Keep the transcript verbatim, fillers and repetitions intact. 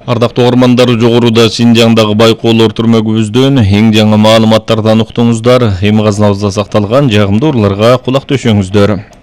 Ардактуу угармандар, жогоруда Синжаңдагы байкоолор түрмөгүбүздөн эң жаңы маалыматтардан уктуңуздар. Эми казынабызда сакталган жагымдуу урларга кулак төшөңүздөр.